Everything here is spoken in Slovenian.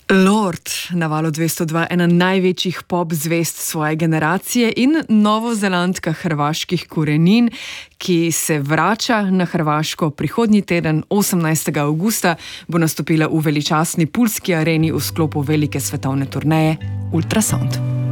Lord na Valu 202, ena največjih pop zvest svoje generacije in novozelandka hrvaških korenin, ki se vrača na Hrvaško prihodnji teden, 18. avgusta, bo nastopila v veličastni Pulski areni v sklopu velike svetovne turneje Ultrasound.